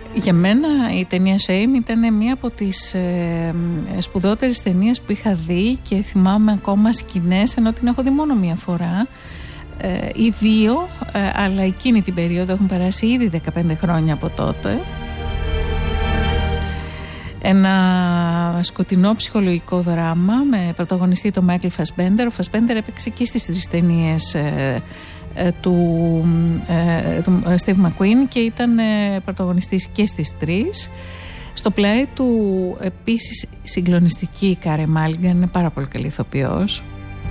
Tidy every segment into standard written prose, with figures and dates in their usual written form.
Για μένα η ταινία Shame ήταν μία από τις σπουδαιότερες ταινίες που είχα δει και θυμάμαι ακόμα σκηνές, ενώ την έχω δει μόνο μία φορά ή δύο, αλλά εκείνη την περίοδο, έχουν περάσει ήδη 15 χρόνια από τότε. Ένα σκοτεινό ψυχολογικό δράμα με πρωταγωνιστή τον Μάικλ Φασμπέντερ. Ο Φασμπέντερ έπαιξε και στις τρεις ταινίες του Steve McQueen και ήταν πρωταγωνιστής και στις τρεις. Στο πλάι του επίσης συγκλονιστική η Κάρι Μάλιγκαν, είναι πάρα πολύ καλή ηθοποιός.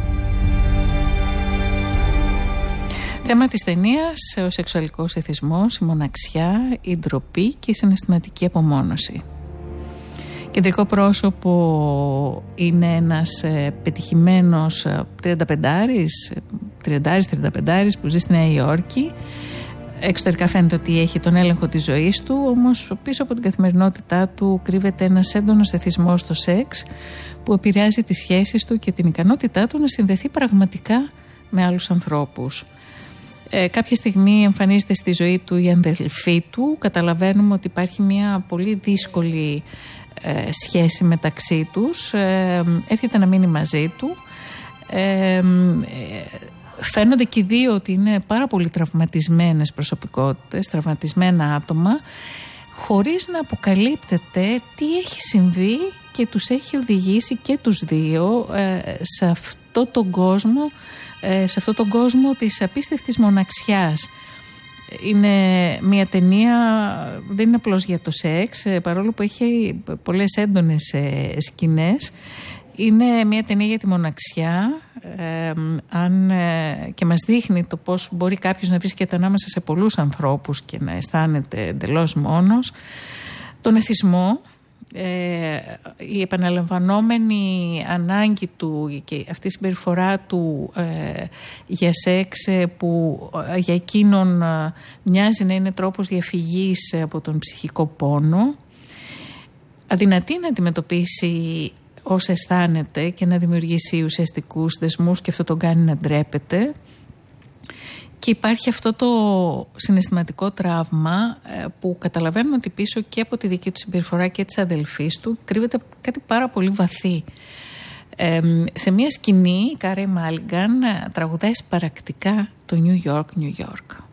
Θέμα της ταινίας ο σεξουαλικός εθισμός, η μοναξιά, η ντροπή και η συναισθηματική απομόνωση. Κεντρικό πρόσωπο είναι ένας πετυχημένος 35άρης που ζει στη Νέα Υόρκη. Εξωτερικά φαίνεται ότι έχει τον έλεγχο της ζωής του, όμως πίσω από την καθημερινότητά του κρύβεται ένας έντονος εθισμός στο σεξ που επηρεάζει τις σχέσεις του και την ικανότητά του να συνδεθεί πραγματικά με άλλους ανθρώπους. Κάποια στιγμή εμφανίζεται στη ζωή του η αδελφή του, καταλαβαίνουμε ότι υπάρχει μια πολύ δύσκολη σχέση μεταξύ τους, έρχεται να μείνει μαζί του. Φαίνονται και οι δύο ότι είναι πάρα πολύ τραυματισμένες προσωπικότητες, τραυματισμένα άτομα, χωρίς να αποκαλύπτεται τι έχει συμβεί και τους έχει οδηγήσει και τους δύο σε αυτό τον κόσμο της απίστευτης μοναξιάς. Είναι μια ταινία, δεν είναι απλώς για το σεξ, παρόλο που έχει πολλές έντονες σκηνές. Είναι μια ταινία για τη μοναξιά και μας δείχνει το πώς μπορεί κάποιος να βρίσκεται ανάμεσα σε πολλούς ανθρώπους και να αισθάνεται εντελώς μόνος. Τον εθισμό, η επαναλαμβανόμενη ανάγκη του και αυτή η συμπεριφορά του για σεξ που για εκείνον μοιάζει να είναι τρόπος διαφυγής από τον ψυχικό πόνο, αδυνατεί να αντιμετωπίσει όσα αισθάνεται και να δημιουργήσει ουσιαστικούς δεσμούς και αυτό τον κάνει να ντρέπεται. Και υπάρχει αυτό το συναισθηματικό τραύμα που καταλαβαίνουμε ότι πίσω και από τη δική του συμπεριφορά και της αδελφής του κρύβεται κάτι πάρα πολύ βαθύ. Σε μια σκηνή η Κάρι Μάλιγκαν τραγουδάει σπαρακτικά το New York, New York.